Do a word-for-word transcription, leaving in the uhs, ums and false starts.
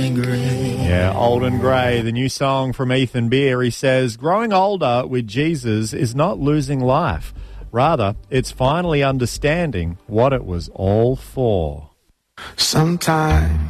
and grey. Yeah, Old and Grey, the new song from Ethan Beer. He says, growing older with Jesus is not losing life. Rather, it's finally understanding what it was all for. Sometimes